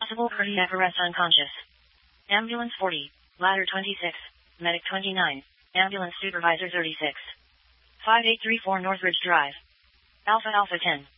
Possible cardiac arrest unconscious. Ambulance 40. Ladder 26. Medic 29. Ambulance Supervisor 36. 5834 Northridge Drive. Alpha Alpha 10.